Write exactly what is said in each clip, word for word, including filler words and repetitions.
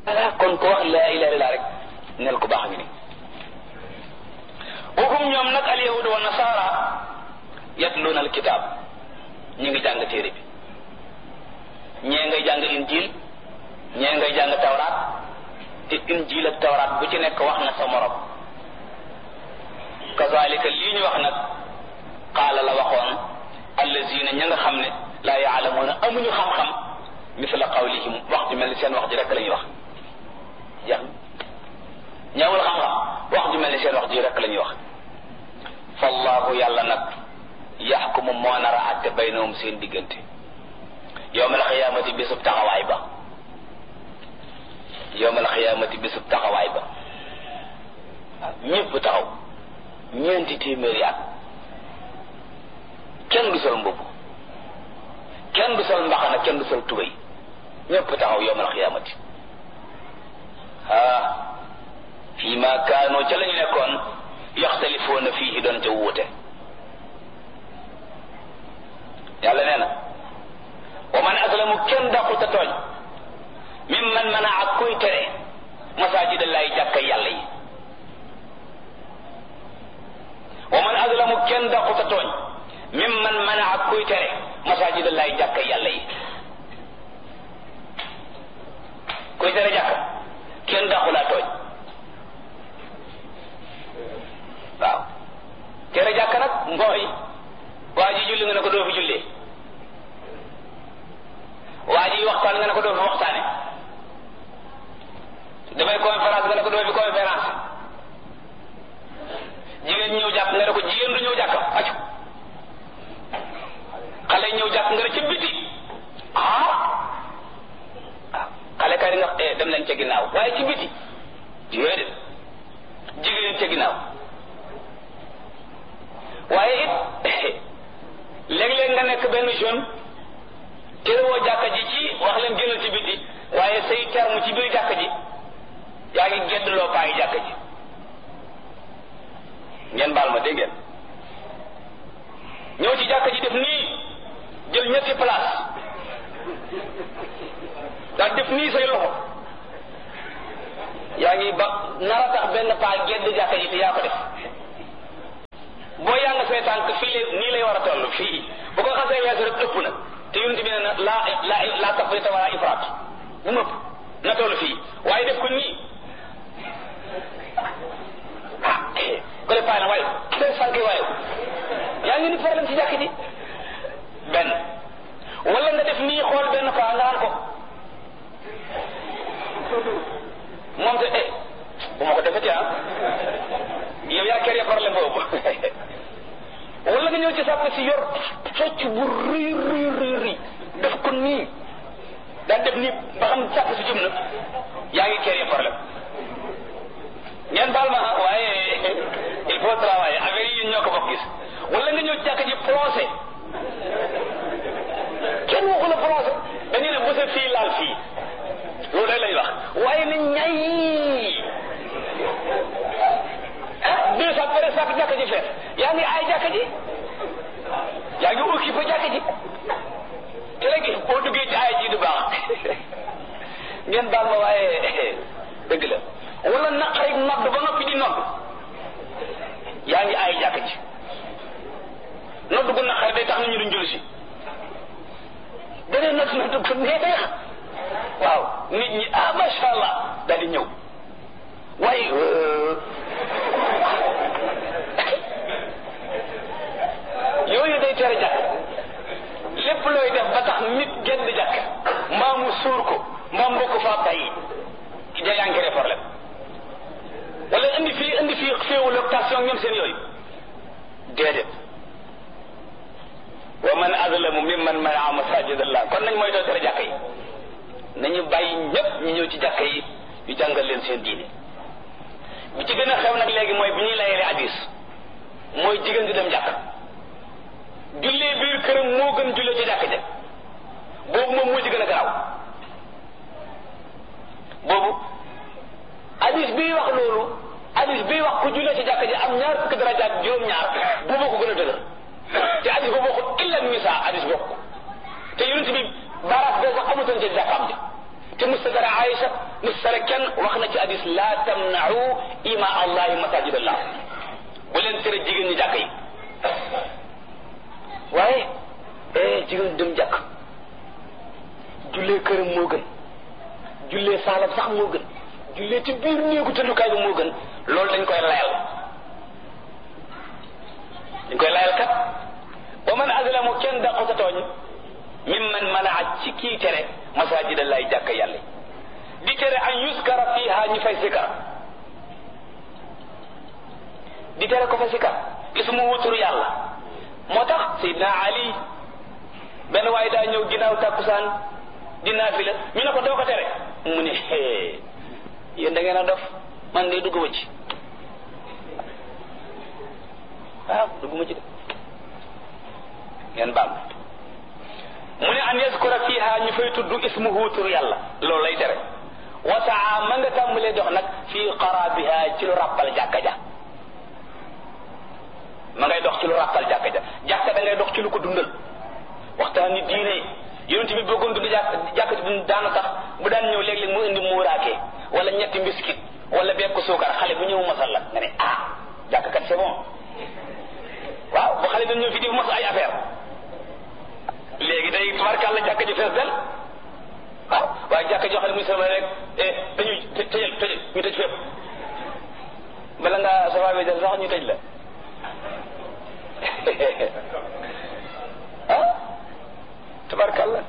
kon ko wax la ilaha illallah rek nel ko baax ngi ni waxum ñoom nag al yahud wa nasara yatluna al kitab ñi ngi jàng téere bi ñee ngay jàng injil ñee ngay jàng tawraat te injil ak tawraat bu ci nekk wax na sa morom kazalika lii ñu wax nag qaala la waxoon allazina ña nga xam ne laa yaalamuuna amuñu xam-xam misla qawlihim wax ju mel ni seen wax ji rek la ñuy wax jeex ñaawul xam-xam wax ju mel ni seen wax ji rek la ñuy wax fallahu yàlla nag yaxkumu moo nar a àtte baynahum seen diggante yowmal xiyaamati bésub taxawaay ba yowmal xiyaamati bésub taxawaay ba waaw ñëpp taxaw ñeenti téeméeri at kenn du sol mbubb kenn du sol mbaxana kenn du sol tubéy ñëpp taxaw yowmal xiyaamati ah fii ma kaanoo ca la ñu nekkoon yaxtalifoona fii doon ca wuute yàlla nee na wa man aslamu kenn dàquta tooñ mimman mana ak kuy tere masaajidallahi jàkka yàlla yi wa man aslamu kenn dàquta tooñ mimman mana ak kuy tere masaajidallahi jàkka yàlla yi kuy tere jàkka kenn dàqulaa tooñ waaw tere jàkka nag mooy waa ji julli nga ne ko doo fi jullee waa ji waxtaan nga ne ko doo fi waxtaane damay conférence nga ne ko doo fi conférence jigéen ñëw jàkk nga ne ko jigéen du ñëw jàkkam aju xale ñëw jàkk nga ne ci biti ah waaw xale kay nga eh dem leen ca ginnaaw waaye ci biti yooyu de jigéen ca ginnaaw waaye it léeg-léeg nga nekk benn jeune terewoo jàkka ji ci wax leen génnal ci biti waaye say terme ci biir jàkka ji yaa ngi geddloo paa ngi jàkka ji ngeen baal ma dégg ngeen ñëw ci jàkka ji def nii jël ñetti place daal def nii say loxo yaa ngi ba nar a tax benn paa gedd jàkka ji te yaa ko def boo yaa nga say tànk fii lay nii lay war a toll fii bu ko xasee weesu rek ëpp na te yonent bi nee na laa laa laa tafrita wala ifraat bu mu ëpp na toll fii waaye def ko nii ah ko le paa na waaye seen sànq waaye yaa ngi ni problème ci jàkk ji benn wala nga def nii xool benn paa nga naan ko moom te eh bu ma ko defati ah yow yaa kere problème boobu wala nga ñëw ci sàpp si yor socc bu rëy rëy rëy rëy def ko nii daan def nii ba xam sàpp si jëm na yaa ngi kere problème ngeen baal ma waaye il faut travailler affaire yi ñoo ko bokk gis wala nga ñëw ci jàkk ji plongé kenn waxu la plongé dañu ne bësa fii laal fii loolu day lañ wax waaye na ñay ah deux cent pare sac jàkka ji fees yaa ngi ay jàkka ji yaa ngi occupé jàkka ji te léegi boo duggee ci ay ji du baax ngeen baal ma waaye dëgg la wala naqarik nodd ba noppi di nodd yaa ngi ay jàkka ji nodd gu naqari day tax na ñu duñ julli si danee nodd nodd gu neex waaw nit ñi ah macha allah daal di ñëw waaye yooyu day tere jàkk lépp looy def ba tax nit génn jàkk mbaa mu suur ko mbaa mbokk faa bàyyi ja yaa ngi problème wala indi fii indi fii féewu location ñoom seen yooyu déedéet wa man azlamu mimman manaa masajid allah kon nañ mooy doo tere jàkk yi nañu bàyyi ñëpp ñu ñëw ci jàkk yi ñu jàngal leen seen diine bi ci gën a xew nag léegi mooy bi ñuy layele hadis mooy jigéen di dem jàkk jullee biir këram moo gën jullee ci jàkk ja boobu moom moo ci gën a garaaw boobu hadis bii wax loolu hadis bii wax ku jullee ci jàkk ja am ñaar fukki darajaat juróom-ñaar boobu ko gën a dëgër te hadis boobu waxul illa nisa hadis bokk te yonent bi baaraas bee sax amutoon ci jàkkaam ja te mustadara Aïcha mustadara kenn wax na ci hadis la tamna'u ima allahi masajid allah bu leen tere jigéen ñi jàkk yi waaye eh jigéen dem jàkk jullee këram moo gën jullee saalam sax moo gën jullee ci biir néegu tëddukaay bi moo gën loolu dañ koy layal dañ koy layal kat wa man azlamu kenn daqota tooñ mimman manaa ci kii tere masajid allahi jàkk yàlla di tere an yuskara fiha ñu fay sikar di tere ko fa sikar ismu wutur yàlla moo tax Seydina Ali benn waaye daa ñëw ginnaaw tàkkusaan di naafila ñu ne ko doo ko tere mu ne hee yéen da ngeen a dof man de dugguma ci waaw dugguma ci de ngeen baal mu ne an yaskura fiha ñu fay tudd ismuhu tur yàlla loolu lay tere wasaa ma nga tàmbalee dox nag fii qarabiha ci lu ràppal jàkka ja ma ngay dox ci lu ràppal jàkka ja jàkka da ngay dox ci lu ko dundal waxtaan ni diine yonent bi bëggoon dund jàkk jàkk ci daana tax bu daan ñëw léeg-léeg mu indi muuraake wala ñetti mbiskit wala bekk suukar xale bu ñëw mosal la nga ne ah jàkk kat c'est bon waaw bu xale bi ñëw fi di mos ay affaire léegi day tubarkàlla jàkk ji fees del waaw waaye jàkk joo xam ne muy sama rek dañuy tëjal tëjal ñu tëj fépp bala nga sabaabee del sax ñu tëj la ah tabarkalla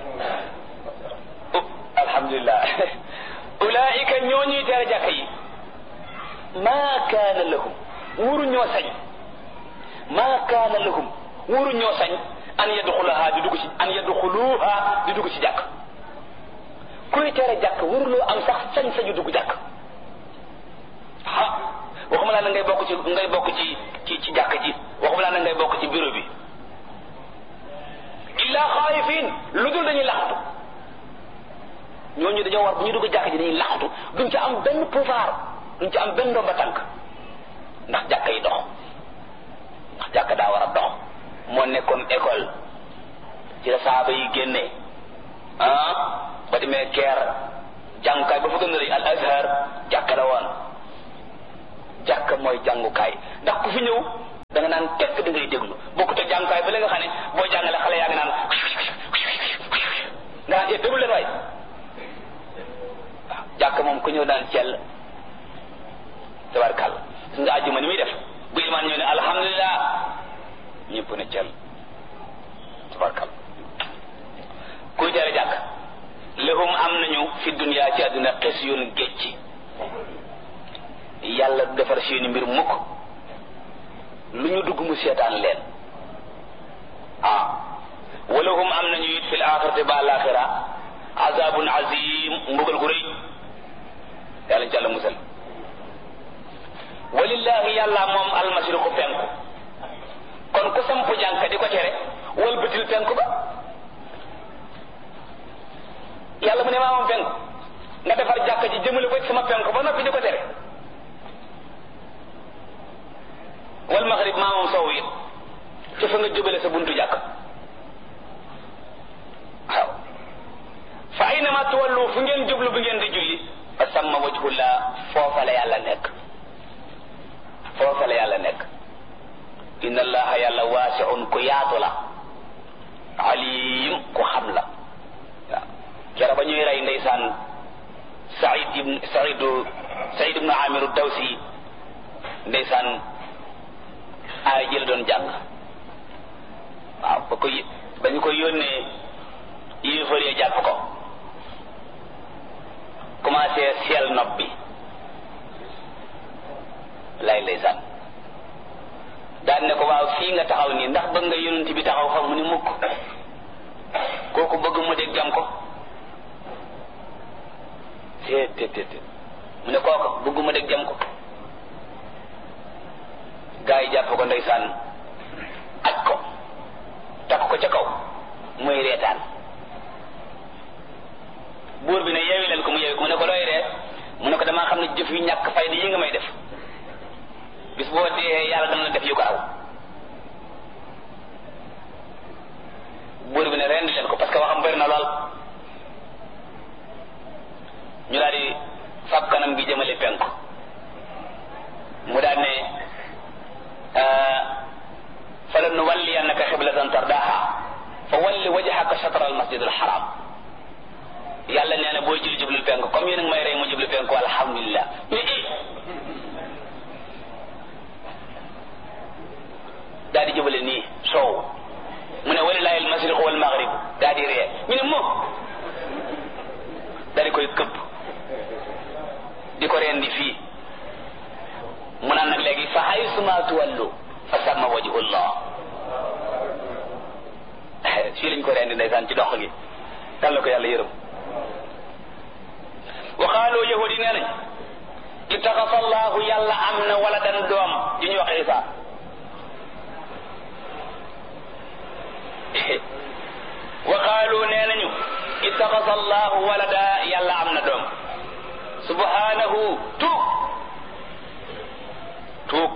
alhamdulillah ulaika ñooñuy tere jàkka yi maa kaana lahum wuru ñoo sañ maa kaana lahum wuru ñoo sañ an yadxulaha di dugg ci an yadxuluha di dugg ci jàkk kuy tere jàkk wuruloo am sax sañ sañu dugg jàkk ah waxuma laa na ngay bokk ci ngay bokk ci ci ci jàkk ji waxuma laa na ngay bokk ci bureau bi illa xaayifin lu dul dañuy laxatu ñooñu dañoo war bu ñu dugg jàkk ji dañuy laxatu duñ ci am benn pouvoir duñ ci am benn ndomba tànk ndax jàkk yi dox ndax jàkk daa war a dox moo nekkoon école ci la saaba yi génnee ah ba demee keer jàngukaay ba fa gën a rëy al azhar jàkk la woon jàkk mooy jàngukaay ndax ku fi ñëw da nga naan tekk da ngay déglu bokkut ak jàngukaay ba la nga xam ne boo jàngale xale yaa ngi naan nga naan déglu leen waay waaw jàkk moom ku ñëw daan cell tabarkàlla su nga àjjuma ni muy def bu ilmaan ñëw ne alhamdulilah ñëpp ne cell tabarkàlla kuy tere jàkk lahum am nañu fi dunya ci àdduna xes yoon gécci yàlla du defar seeni mbir mukk lu ñu dugg mu seetaan leen ah walahum am nañu it fil axirati ba alaxira azabun azim mbugal gu rëy yàlla jàlla musal walillahi yàlla moom almashriqu penku kon ku samp jànka di ko tere walbatil penku ba yàlla mu ne maa moom penku nga defar jàkka ji jëmale ko ci sama penku ba noppi di ko tere wal maghrib maa moom sow it ci fa nga jubale sa buntu jàkk waaw fa aynama tuwallu fu ngeen jublu bu ngeen di julli fa samma wajhullah foofa la yàlla nekk foofa la yàlla nekk inna allaha yàlla waasi'un ku yaatu la alim ku xam la waaw kera ba ñuy rey ndeysaan Saïd ibn Saïd Saïd ibn Amir Dawsi ndeysaan aay jël doon jàng waaw ba ko ba ñu ko yónnee yéefar ya jàpp ko commencé seel nopp bi lay ndeysaan daan ne ko waaw fii nga taxaw nii ndax bëgg nga yonent bi taxaw fa mu ni mukk kooku bëgg mu dégg jam ko te te te mu ne kooku bëgg mu dégg jam ko gaa yi jàpp ko ndeysaan aj ko takk ko ca kaw muy reetaan buur bi ne yeewi leen ko mu yeewi ko mu ne ko looy ree mu ne ko damaa xam ne jëf yu ñàkk fayda yi nga may def bis boo dee yàlla dana la def yu ko raw buur bi ne rend leen ko parce que waxam bëri na lool kanam gi jëmale penku mu daan ne falan nuwalliyannaka qiblatan tardaha fa walli wajhaka shatra al masjid al haram yàlla nee na booy julli jublu penku comme yéen a ngi may rey mu jublu penku alhamdulillah daal di jubale nii soow mu ne walillahi al mashriq wal maghrib daal di ree ñu ne moom daal di koy këpp di ko reen di fii mu naan nag léegi fa haysuma tuwallu fa samma wajhullah fii lañ ko reen di ndeysaan ci dox gi yàlla ko yàlla yërëm wa qaalu yahudi nee nañ ittaxasa allahu yàlla am na waladan doom ji ñuy wax Isa wa qaalu nee nañu ittaxasa allahu walada yàlla am na doom subhanahu tuub tuub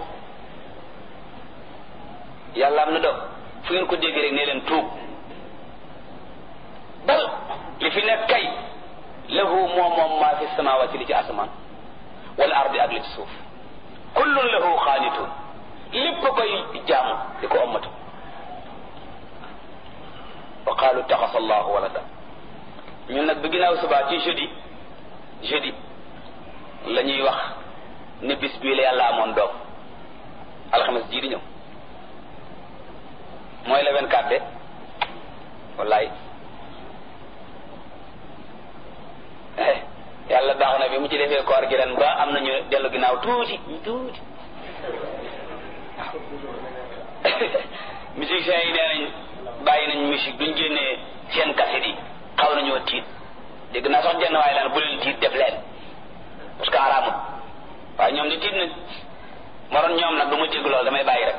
yàlla am na doom fu ngeen ko dégg rek nee leen tuub bal li fi nekk kay lahu moom moom maa fi samawati li ci asamaan wal ardi ak li ci suuf kullun lahu xaanitun lépp koy jaamu di ko ommatu wa qaalu ittaxasa allahu walada ñun nag bi ginnaaw subaa ci jeudi jeudi la ñuy wax ne bis bii la yàlla amoon doom alxames jii di ñëw mooy le vingt-quatre de wallaay yàlla baax na bi mu ci defee koor gi ren ba am nañu dellu ginnaaw tuuti tuuti waaw musiciens yi nee nañ bàyyi nañ musique duñ génnee seen cassette yi xaw nañoo tiit dégg naa sax jenn waaye laan bu leen tiit def leen parce que araamut waaye ñoom di tiit nañ maroon ñoom nag du ma dégg loolu damay bàyyi rek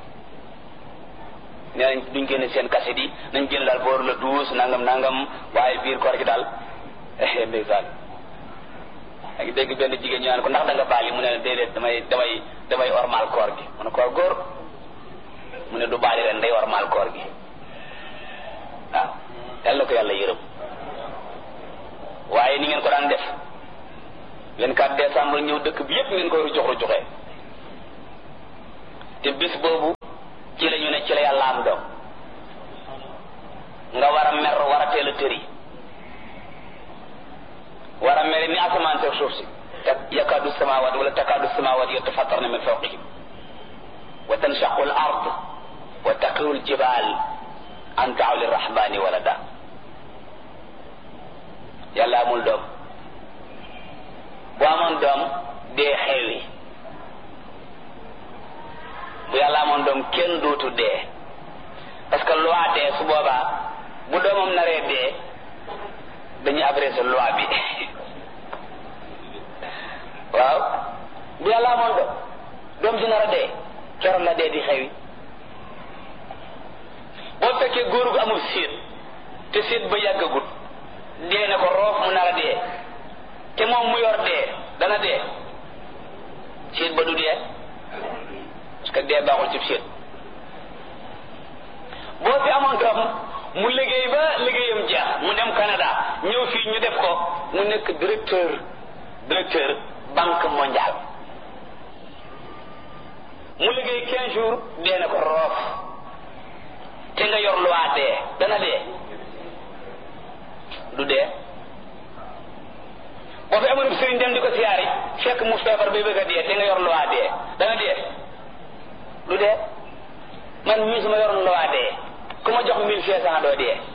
nee nañ duñ génne seen cassette yi nañ génn daal boor la douze nangam nangam waaye biir koor gi daal ndeysaan a ngi dégg benn jigéen ñu naan ko ndax da nga baal yi mu ne déedéet damay damay damay ormal koor gi mu ne koor góor mu ne du baali ren day ormal koor gi waaw yàlla ko yàlla yërëm waaye ni ngeen ko daan def vingt-quatre décembre ñëw dëkk bi yépp ngeen koy rujox rujoxee te bis boobu ci la ñu ne ci la yàlla am doom nga war a mer war a teel a tëri war a mel ni asamaan seeg suuf si yakaadu samawat wala takaadu samawat yatafattarna min fawqihim wa tanshaqu al ard wa taqiru al jibal an da'u lirrahmani walada yàlla amul doom bu amoon doom dee xewi bu yàlla amoon doom kenn dootu dee parce que loi dee su boobaa bu doomam naree dee dañuy abrégé loi bi waaw bu yàlla amoon doom doom si nar a dee keroog la dee di xewi boo fekkee góor gu amul séet te séet ba yàggagut dee na ko roof mu nar a dee te moom mu yor dee dana dee séet ba du dee parce que dee baaxul ci séet boo fi amoon doom mu liggéey ba liggéeyam jeex mu dem Canada ñëw fii ñu def ko mu nekk directeur directeur banque mondiale mu liggéey quinze jours dee na ko roof te nga yor loi dee dana dee du dee boo fi amoon sëriñ dem di ko siyaari fekk mu feebar bay bëgg a dee te nga yor loi dee dana dee du dee man mii su ma yoroon loi dee ku ma jox mille cinq cent doo dee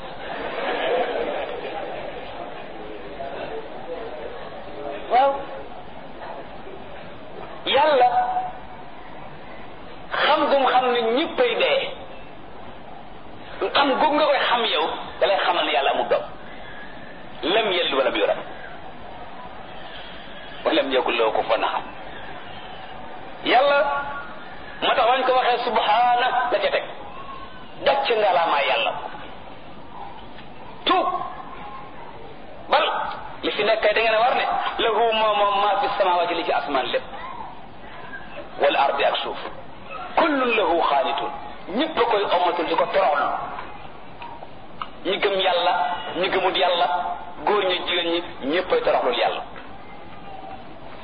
waaw yàlla xam gum xam ne ñëppay dee xam gum nga koy xam yow da lay xamal ne yàlla amul doom lam yelli wala yulad wa lam yakul lahu kufuwan ahad yàlla moo tax wañ ko waxee subhaana la ca teg gàcc nga laa maa yàlla tuub bal li fi nekk kay da ngeen a war ne lahu moom moom maa fi samawati li ci asmaan lépp wal ardi ak suuf kullun lahu xaanitun ñëpp a koy omatul di ko toroxlu ñi gëm yàlla ñi gëmut yàlla góor ñi jigéen ñi ñëpp ay toroxlul yàlla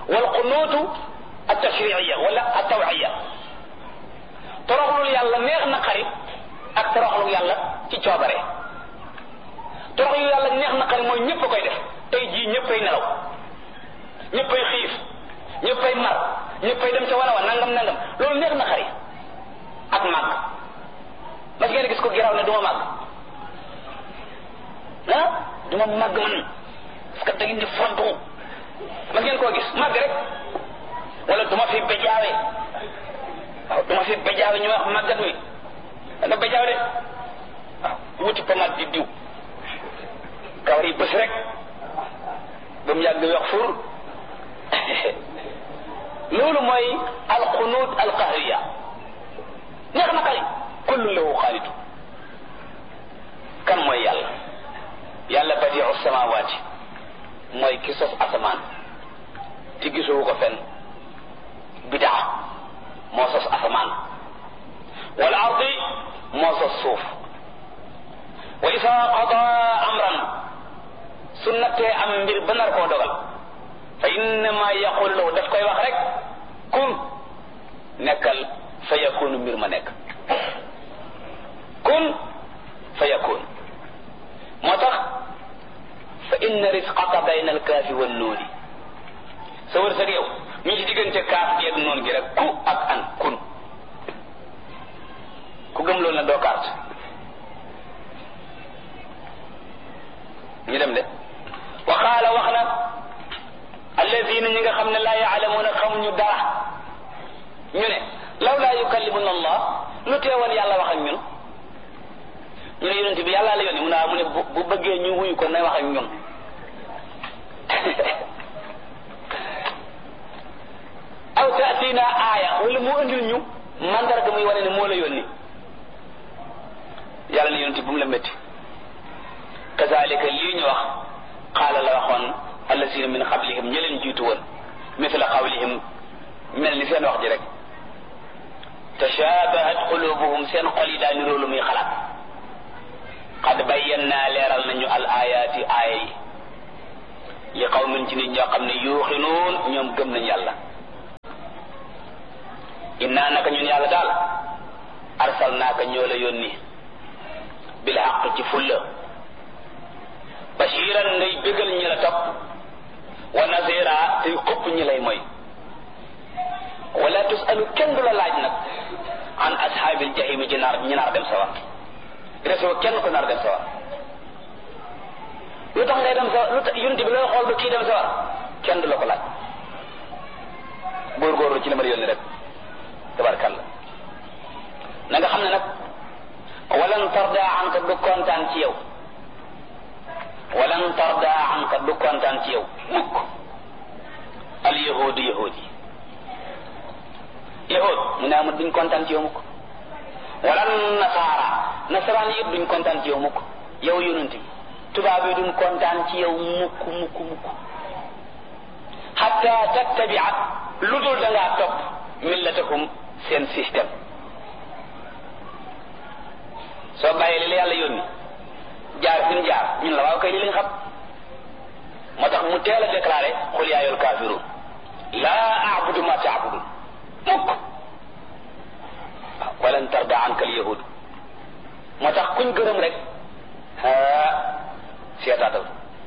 wal qunuutu at-tashri'iyya wala at-taw'iyya toroxlul yàlla neex na xarit ak toroxlu yàlla ci coobare toroxlu yàlla neex na xarit mooy ñëpp a koy def tey jii ñëppay nelaw ñëppay xiif ñëppay mar ñëppay dem ca wala wa nangam nangam loolu neex na xarit ak màgg mas ngeen gis ko giraw ne duma màgg ah duma màgg man parce que da ngeen di fontu mas ngeen koo gis màgg rek wala duma fi bejaawe waaw duma fi bejaawe ñu wax màggat mi da nga bejaaw de waaw wuti pomat di diw kawar yi bés rek ba mu yàgg wax fur loolu mooy alxunuut alqahriya neex na xarit kullu lahu xaalitu kan mooy yàlla yàlla badiu samawaati mooy ki sos asamaan ci gisoo ko fenn bidaa moo sos asamaan wal ardi moo sos suuf wa isa qada amran su nattee am mbir ba nar koo dogal fa innama yaqul lahu daf koy wax rek kun nekkal fa yakunu mbir ma nekk kun fa yakun moo tax fa inna risqaka bayna alkaafi wan nuuni sa wërsëg yow ñu ci diggante kaaf gi ak noon gi rek ku ak an kun ku gëm loolu na doo carte ñu dem de wa qaala wax na alladina ñi nga xam ne laa yaalamuuna xamuñu dara ñu ne law laa yukallimuna allah lu teewoon yàlla wax ak ñun ñu ne yonent bi yàlla la yónni mu ne mu ne bu bëggee ñu wuyu ko nay wax ak ñun aw taatina aaya wala mu andil ñu mandarga muy wane ne moo la yónni yàlla ne yonent bu mu la métti kazalika lii ñu wax qaala la waxoon allazina min qablihim ña leen jiitu woon mithla qawlihim mel ni seen wax ji rek tashabahat qulubuhum seen xol yi daa niroo lu muy xalaat qad bayyana leeral nañu al ayaati aaya yi li qawmin ci nit ñoo xam ne yuuxinuun ñoom gëm nañ yàlla innaa naka ñun yàlla daal arsalnaaka ñoo la yónni bil haqq ci fulla bashiran ngay bégal ñi la topp wa nazira tey xupp ñi lay mooy wala tusalu kenn du la laaj nag an ashaabil jahim ci naar ñi naar dem sawar resoo kenn ko naar dem sawar lu tax ngay dem sawar lu tax yonent bi looy xool ba kii dem sawar kenn du la ko laaj góorgóorlu ci la ma yónni rek tabarkalla na nga xam ne nag walan tarda anka du kontaan ci yow walan tarda anka du kontaan ci yow mukk al yahudu yahudi yahud mu ne amul duñ kontaan ci yow mukk walan nasaara nasaraan yëpp duñ kontaan ci yow mukk yow yonent bi tubaab yi duñ kontaan ci yow mukk mukk mukk hatta tattabia lu dul da ngaa topp millatahum seen système soo bàyyee li la yàlla yónni jaar fi ñu jaar ñun la waaw kay li lañ xam moo tax mu teel a déclaré xul yaa ayyuhal kaafiruun laa a'budu ma ta'budun mukk waaw walan tarda anka al yahud moo tax kuñ gërëm rek ah seetaatal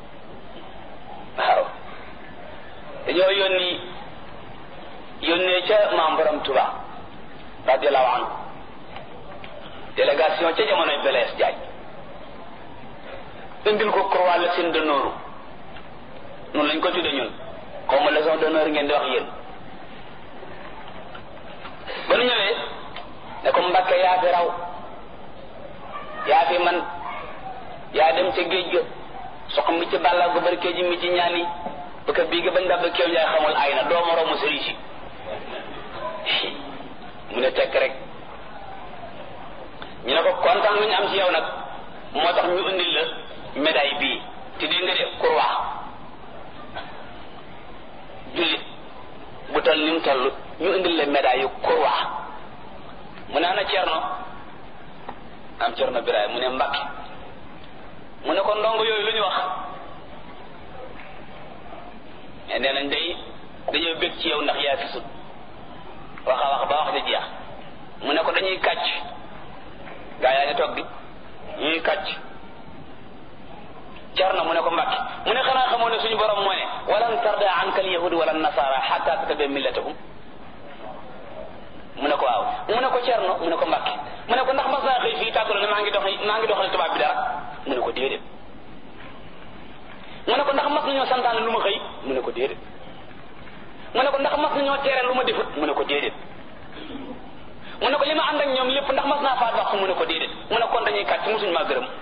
waaw dañoo yónni yónnee ca maam borom Tuba radiyallahu anhu délégation ca jamonoy Blaise Diagne indil ko croix leçon d'honneur noonu lañ ko tudde ñun xaw ma leçon d'honneur ngeen di wax yéen ba nu ñëwee ne ko Mbàkke yaa fi raw yaa fi man yaa dem ca géej ga sox mi ci bàlla gu barke ji mi ci ñaani ba ka bii ga bañ dab kéew njaay xamul ay na doo moroomu sëriñ si mu ne tekk rek ñu ne ko kontaan lu ñu am ci yow nag moo tax ñu indil la médaille bii te dégg nga de croix jullit bu toll ni mu toll ñu indil la médaille yu croix mu ne ana Cerno am Cerno Birahim mu ne Mbàkke mu ne ko ndongo yooyu lu ñu wax mais nee nañ day dañoo bég ci yow ndax yaa fi sut waxa wax ba wax ja jeex mu ne ko dañuy kàcc gaa yaa ngi toog di ñuy kàcc jar na mu ne ko Mbàkke mu ne xanaa xamoo ne suñu borom moo ne walan tarda anka al yahud wala nasara hatta tattabi millatahum mu ne ko waaw mu ne ko Cerno mu ne ko Mbàkke mu ne ko ndax mas naa xëy fii tàggalo ne maa ngi dox maa ngi doxal tubaab bi dara mu ne ko déedéet mu ne ko ndax mas nañoo santaane lu ma xëy mu ne ko déedéet mu ne ko ndax mas nañoo tere lu ma defut mu ne ko déedéet mu ne ko li ma ànd ak ñoom lépp ndax mas naa faa dox mu ne ko déedéet mu ne kon dañuy kàcc musuñu maa gërëm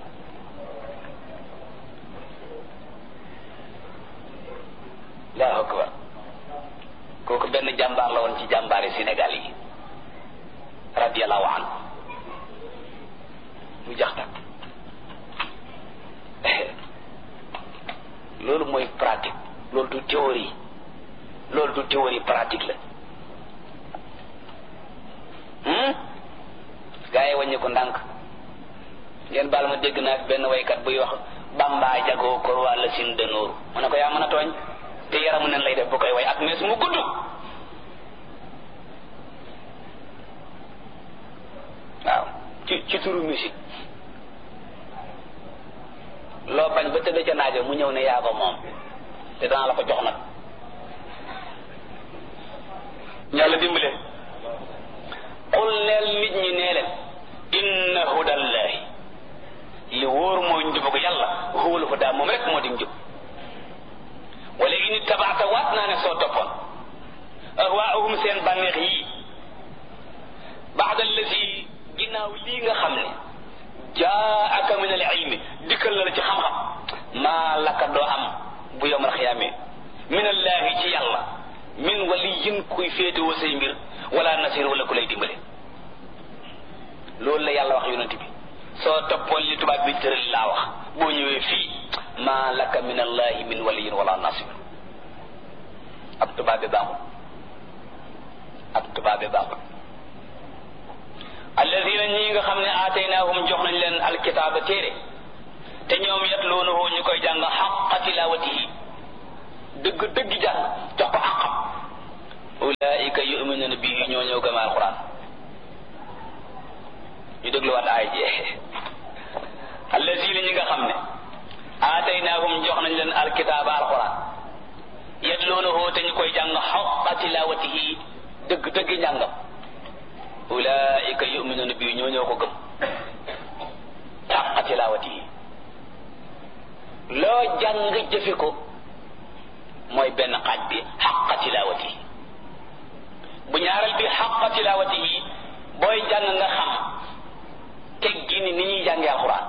Allahu akbar kooku benn jàmbaar la woon ci jàmbaari Sénégal yi radiyallahu anhu mu jaxtak loolu mooy pratique loolu du théorie loolu du théorie pratique la hmm gaa yi wàññi ko ndànk ngeen baal ma dégg naa benn waykat buy wax Bamba jagoo kor wàlla sin dënóoru mu ne ko yaa mën a tooñ te yaramu nen lay def bu koy way ak mees mu gudd waaw ci ci turu musique loo bañ ba tëdd ca naajo mu ñëw ne yaa ko moom te dana la ko jox nag yàlla dimbale xul neel nit ñi nee leen inna hudallahi li wóor mooy njubug yàlla huwal hudaa moom rek moo di njub wala in tabaata waat naa ne soo toppoon ahwaahum seen bànneex yi baada allazi ginnaaw lii nga xam ne jaaka min al ilmi dikkal la ci xam-xam maa laka doo am bu yawmal xiyaame min allahi ci yàlla min waliyin kuy féetewoo say mbir wala nasir wala ku lay dimbale loolu la yàlla wax yonent bi soo toppoon li tubaab bi tëral laa wax boo ñëwee fii maa laka min allahi min waliyin wala nasir ab tubaab bi baaxul ab tubaab bi baaxul alladina ñi nga xam ne aataynaahum jox nañ leen alkitaaba téere te ñoom yatluunahu ñu koy jàng xaqa tilawatihi dëgg dëgg jàng jox ko xaqam ulaika yuminuna bihi ñoo ñëw gëm alquran ñu dégluwaat aay ji alladina ñi nga xam ne aataynaahum jox nañ leen alkitaaba alquran yatluunahu te ñu koy jàng xaqa tilawatihi dëgg dëgg njàngam ulaika yuminuna bi ñoo ñoo ko gëm xaqa tilawatihi loo jàng jëfe ko mooy benn xaaj bi xaqa tilawatihi bu ñaaral bi xaqa tilawatihi booy jàng nga xam teggi ni ni ñuy jàngee alxuraan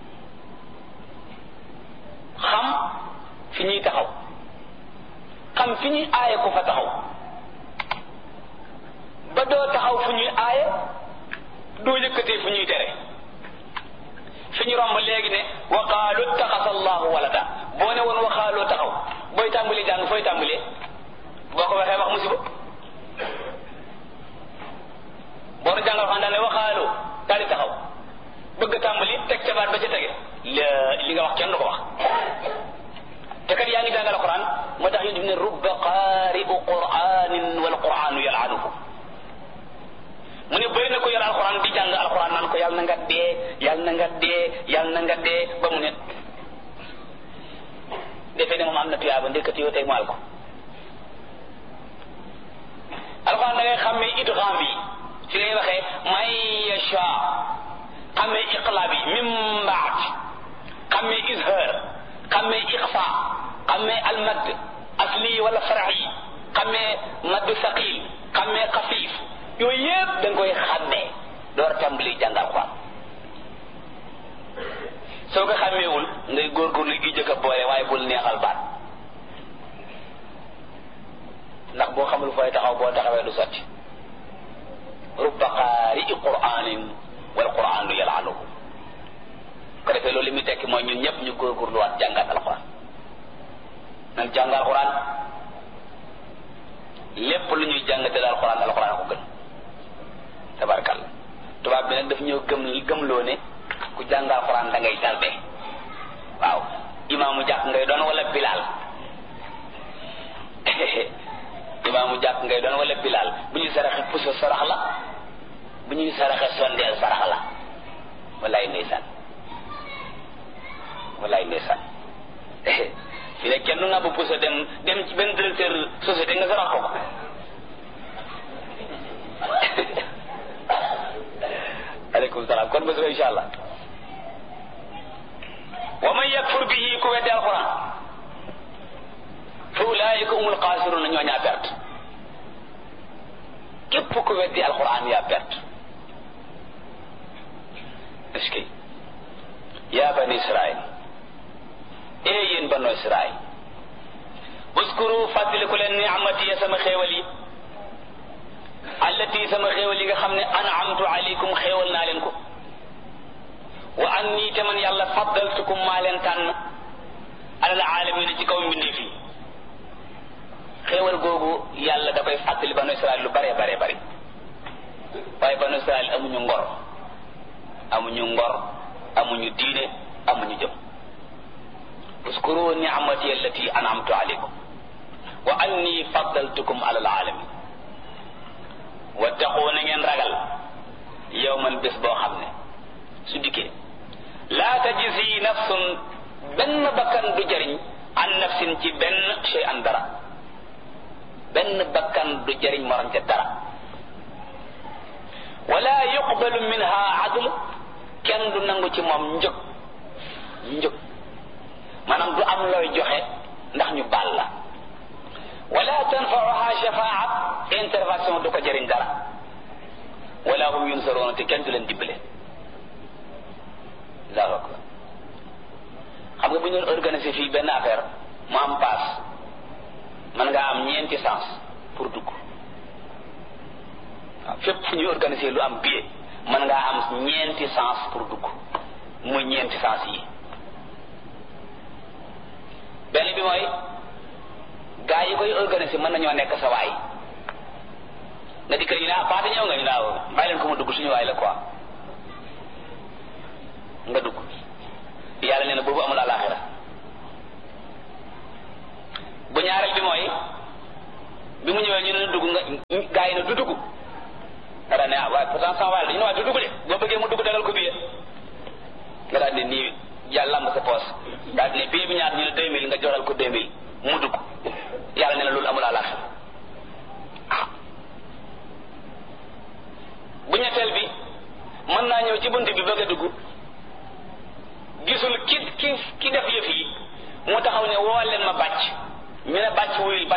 xam fi ñuy taxaw xam fi ñuy aaye ko fa taxaw ba doo taxaw fu ñuy aaye doo yëkkatee fu ñuy tere fi ñu romb léegi ne wa qaalu ittaxasa allahu walada boo ne woon wa qaalu taxaw booy tàmbalee jàng fooy tàmbalee boo ko waxee wax musiba boo na jàngal xam daal ne wa qaalu daal di taxaw bëgg tàmbali teg ca baat ba ca tege li nga wax kenn du ko wax te kat yaa ngi jàngal alquran moo tax yéen ne rubba qaari'u qur'anin wal qur'anu yal'anuhu mu ne bëri na ko yor alquran di jàng alquran naan ko yàlla na nga dee yàlla na nga dee yàlla na nga dee ba mu ne defee ne moom am na tuyaaba ndekati yoo tey mu al ko alquran da ngay xàmmee idgham bi ci ngay waxee may yasha xàmmee iqlaab bi min baad xàmmee izhar xàmmee iqfa xàmmee almad asli wala fara'i xàmmee madd saqil xàmmee xafiif yooyu yëpp da nga koy xàmmee door tàmbali jàng alxuraan soo ko xàmmeewul ngay góorgóorlu gi jëkk a boole waaye bul neexal baat ndax boo xamul fooy taxaw boo taxawee du sotti rubba qaari'i qur'aanin wal qur'aanu yal'anuhu ko defee loolu li muy tekki mooy ñun ñëpp ñu góorgóorluwaat jàngaat alxuraan nan jàng alxuraan lépp lu ñuy jàng te alxuraan alxuraan ko gën tabarkalla tubaab bi nag daf ñëw gëm gëmloo ne ku jàng alxuraan da ngay tardé waaw imaamu jàkk ngay doon wala bilaal saraxe puso sarax la bu ñuy saraxe sondeel sarax la wallaay ndeysaan wallaay ndeysaan fi ne kenn nga bu puso dem dem ci benn directeur société nga sarax ko ko aleykum salaam kon bés ba insha allah wa man yakfur bihi ku weddi alquran fa ulaika humul xaasiruna ñoo ñaa perte képp ku weddi alquran yaa perte est-ce que yaa bani israil ee yéen banu israil uskuru fàttaliku leen ni'mati ya sama xéewal yi allati sama xéewal yi nga xam ne an'amtu alaykum xéewal naa leen ko wa anni te man yàlla faddaltukum maa leen tànn alal aalamiina ci kaw mbindeef yi xéewal googu yàlla dafay fàttali banu israil lu bare bare bare waaye banu israil amuñu ngor amuñu ngor amuñu diine amuñu jëm uskuru ni'mati allati an'amtu alaykum wa anni faddaltukum alal alamin wattaqu na ngeen ragal yawman bés boo xam ne su dikkee laa tajzi nafsun benn bakkan du jëriñ an nafsin ci benn shay'an dara benn bakkan du jëriñ morom ca dara wala yuqbalu minha adl kenn du nangu ci moom njëg njëg maanaam du am looy joxe ndax ñu baal la wala tanfa'uha shafaa'at intervention du ko jëriñ dara wala hum yunsaruuna te kenn du leen dimbale allahu akbar xam nga bu ñu organiser fii benn affaire mu am paas man ngaa am ñeenti sens pour dugg waaw fépp fu ñuy organiser lu am billet man ngaa am ñeenti sens pour dugg muy ñeenti sens yi benn bi mooy gaa yi koy organiser mën nañoo nekk sa waay nga di kër ñu ne ah paate ñëw nga ñu naaw bàyyi leen ko mu dugg suñu waay la quoi nga dugg yàlla nee na boobu amul àllaaxira bu ñaareel bi mooy bi mu ñëwee ñu ne dugg nga gaa yi ne du dugg nga daal ne ah waaye pourtant sama waay la ñu ne waaye du dugg de boo bëggee mu dugg dagal ko billet nga daal ne nii yàlla lamb sa poos daal ne billet bi ñaata ñu ne deux mille nga joxal ko deux mille mu dugg yàlla nee na loolu amul àllaaxira ah bu ñetteel bi mën naa ñëw ci bunt bi bëgg a dugg gisul ki ki ki def yëf yi mu taxaw ne woo leen ma bàcc ñu ne bàcc wuyul